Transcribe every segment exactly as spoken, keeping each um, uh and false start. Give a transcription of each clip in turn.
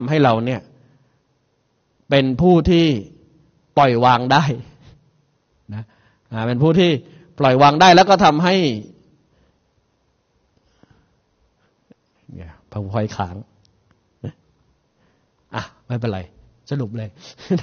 ให้เราเนี่ยเป็นผู้ที่ปล่อยวางได้นะเป็นผู้ที่ปล่อยวางได้แล้วก็ทำให้เนี่ยพระพลอยขางอ่ะไม่เป็นไรสรุปเลย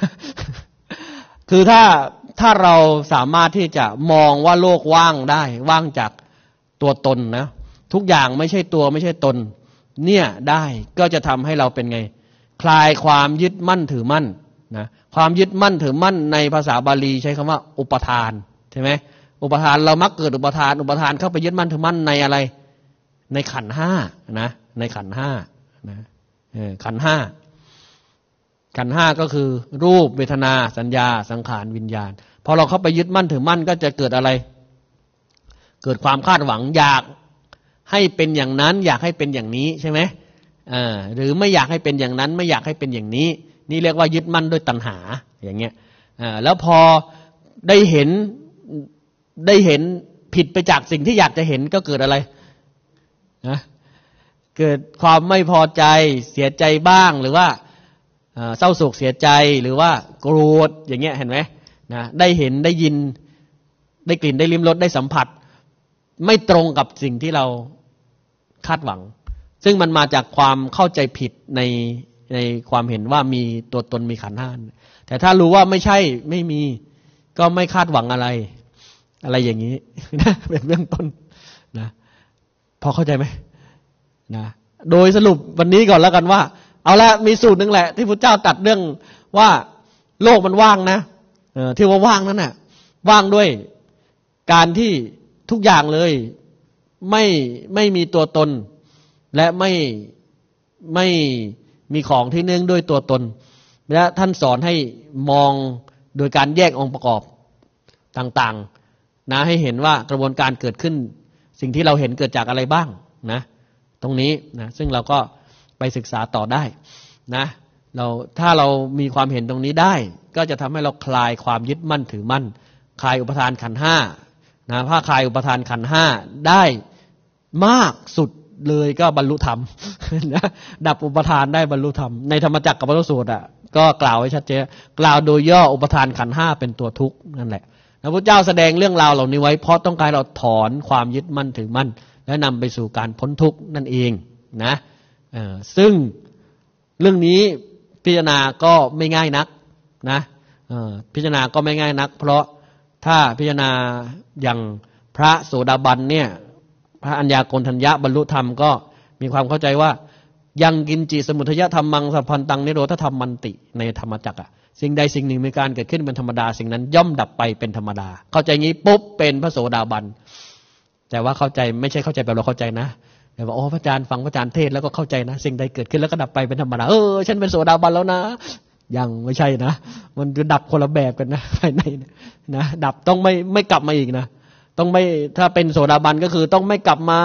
คือถ้าถ้าเราสามารถที่จะมองว่าโลกว่างได้ว่างจากตัวตนนะทุกอย่างไม่ใช่ตัวไม่ใช่ตนเนี่ยได้ก็จะทำให้เราเป็นไงคลายความยึดมั่นถือมั่นนะความยึดมั่นถือมั่นในภาษาบาลีใช้คำว่าอุปทานใช่ไหมอุปทานเรามักเกิดอุปทานอุปทานเข้าไปยึดมั่นถือมั่นในอะไรในขันธ์ห้านะในขันธ์ห้านะขันธ์ห้าขันธ์ห้าก็คือรูปเวทนาสัญญาสังขารวิญญาณพอเราเข้าไปยึดมั่นถือมั่นก็จะเกิดอะไรเกิดความคาดหวังอยากให้เป็นอย่างนั้นอยากให้เป็นอย่างนี้ใช่ไหมอ่าหรือไม่อยากให้เป็นอย่างนั้นไม่อยากให้เป็นอย่างนี้นี่เรียกว่ายึดมั่นด้วยตัณหาอย่างเงี้ยอ่าแล้วพอได้เห็นได้เห็นผิดไปจากสิ่งที่อยากจะเห็นก็เกิดอะไรนะเกิดความไม่พอใจเสียใจบ้างหรือว่าเศร้าโศกเสียใจหรือว่าโกรธอย่างเงี้ยเห็นไหมนะได้เห็นได้ยินได้กลิ่นได้ลิ้มรสได้สัมผัสไม่ตรงกับสิ่งที่เราคาดหวังซึ่งมันมาจากความเข้าใจผิดในในความเห็นว่ามีตัวตนมีขันธ์ห้าแต่ถ้ารู้ว่าไม่ใช่ไม่มีก็ไม่คาดหวังอะไรอะไรอย่างนี้นะเป็นเบื้องต้นนะพอเข้าใจไหมนะโดยสรุปวันนี้ก่อนแล้วกันว่าเอาละมีสูตรหนึ่งแหละที่พระเจ้าตรัสเรื่องว่าโลกมันว่างนะเออที่ว่าว่างนั้นน่ะว่างด้วยการที่ทุกอย่างเลยไม่ไม่มีตัวตนและไม่ไม่มีของที่เนื่องด้วยตัวตนและท่านสอนให้มองโดยการแยกองค์ประกอบต่างๆนะให้เห็นว่ากระบวนการเกิดขึ้นสิ่งที่เราเห็นเกิดจากอะไรบ้างนะตรงนี้นะซึ่งเราก็ไปศึกษาต่อได้นะเราถ้าเรามีความเห็นตรงนี้ได้ก็จะทำให้เราคลายความยึดมั่นถือมั่นคลายอุปทานขันธ์ห้านะถ้าคลายอุปทานขันธ์ห้าได้มากสุดเลยก็บรรลุธรรมนะดับอุปทานได้บรรลุธรรมในธรรมจักรกับพระสูตรอ่ะก็กล่าวไว้ชัดเจนกล่าวโดยย่ออุปทานขันธ์ห้าเป็นตัวทุกข์นั่นแหละพระพุทธเจ้าแสดงเรื่องราวเหล่านี้ไว้เพราะต้องการเราถอนความยึดมั่นถือมั่นและนำไปสู่การพ้นทุกข์นั่นเองนะซึ่งเรื่องนี้พิจารณาก็ไม่ง่ายนักนะพิจารณาก็ไม่ง่ายนักเพราะถ้าพิจารณาอย่างพระโสดาบันเนี่ยพระอัญญาโกณฑัญญะบรรลุธรรมก็มีความเข้าใจว่ายังกินจิสมุทยธรรมังสัพพันตังนิโรธธรรมมันติในธรรมจักรอะสิ่งใดสิ่งหนึ่งมีการเกิดขึ้นเป็นธรรมดาสิ่งนั้นย่อมดับไปเป็นธรรมดาเข้าใจงี้ปุ๊บเป็นพระโสดาบันแต่ว่าเข้าใจไม่ใช่เข้าใจแบบเราเข้าใจนะแต่ว่าโอ้พระอาจารย์ฟังพระอาจารย์เทศแล้วก็เข้าใจนะสิ่งใดเกิดขึ้นแล้วก็ดับไปเป็นธรรมดาเออฉันเป็นโสดาบันแล้วนะยังไม่ใช่นะมันจะดับคนละแบบกันนะภายในนะดับต้องไม่ไม่กลับมาอีกนะต้องไม่ถ้าเป็นโสดาบันก็คือต้องไม่กลับมา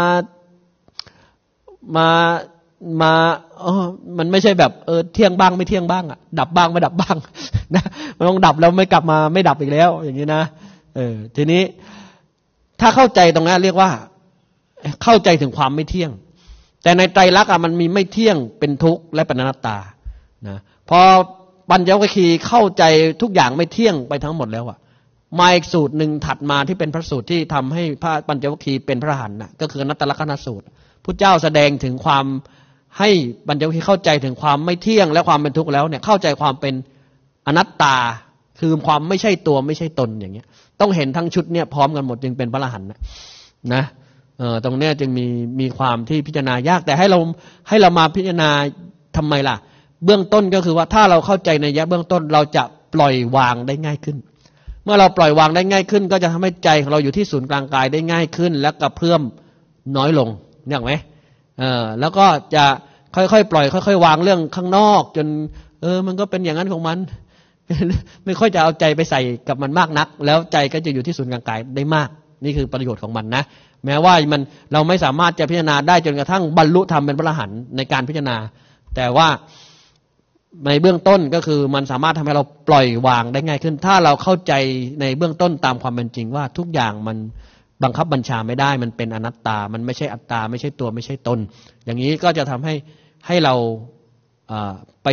มามาเออมันไม่ใช่แบบเออเที่ยงบ้างไม่เที่ยงบ้างอ่ะดับบ้างไม่ดับบ้างนะมันต้องดับแล้วไม่กลับมาไม่ดับอีกแล้วอย่างนี้นะเออทีนี้ถ้าเข้าใจตรงนั้นเรียกว่าเข้าใจถึงความไม่เที่ยงแต่ในไตรลักษณ์อ่ะมันมีไม่เที่ยงเป็นทุกข์และเป็นอนัตตานะพอปัญจวัคคีย์เข้าใจทุกอย่างไม่เที่ยงไปทั้งหมดแล้วอ่ะมาอีกสูตรหนึ่งถัดมาที่เป็นพระสูตรที่ทำให้พระปัญจวัคคีย์เป็นพระอรหันต์น่ะก็คืออนัตตลักษณสูตรพุทธเจ้าแสดงถึงความให้ปัญจวัคคีย์เข้าใจถึงความไม่เที่ยงและความเป็นทุกข์แล้วเนี่ยเข้าใจความเป็นอนัตตาคือความไม่ใช่ตัวไม่ใช่ตนอย่างเงี้ยต้องเห็นทั้งชุดเนี่ยพร้อมกันหมดจึงเป็นพระอรหันต์นะนะเออตรงเนี้ยจึงมีมีความที่พิจารณายากแต่ให้เราให้เรามาพิจารณาทำไมล่ะเบื้องต้นก็คือว่าถ้าเราเข้าใจในยะเบื้องต้นเราจะปล่อยวางได้ง่ายขึ้นเมื่อเราปล่อยวางได้ง่ายขึ้นก็จะทำให้ใจของเราอยู่ที่ศูนย์กลางกายได้ง่ายขึ้นและกระเพื่อมน้อยลงเนี่ยไหมเออแล้วก็จะค่อยๆปล่อยค่อยๆวางเรื่องข้างนอกจนเออมันก็เป็นอย่างนั้นของมันไม่ค่อยจะเอาใจไปใส่กับมันมากนักแล้วใจก็จะอยู่ที่ศูนย์กลางกายได้มากนี่คือประโยชน์ของมันนะแม้ว่ามันเราไม่สามารถจะพิจารณาได้จนกระทั่งบรรลุธรรมเป็นพระอรหันต์ในการพิจารณาแต่ว่าในเบื้องต้นก็คือมันสามารถทำให้เราปล่อยวางได้ง่ายขึ้นถ้าเราเข้าใจในเบื้องต้นตามความเป็นจริงว่าทุกอย่างมันบังคับบัญชาไม่ได้มันเป็นอนัตตามันไม่ใช่อัตตาไม่ใช่ตัวไม่ใช่ตนอย่างนี้ก็จะทำให้ให้เราเไป